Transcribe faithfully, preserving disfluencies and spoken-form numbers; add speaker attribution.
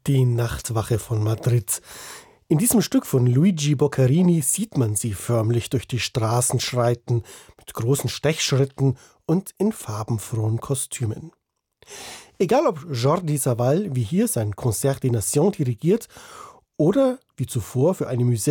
Speaker 1: Die Nachtwache von Madrid. In diesem Stück von Luigi Boccherini sieht man sie förmlich durch die Straßen schreiten, mit großen Stechschritten und in farbenfrohen Kostümen. Egal ob Jordi Savall wie hier sein Concert des Nations dirigiert oder wie zuvor für eine Musette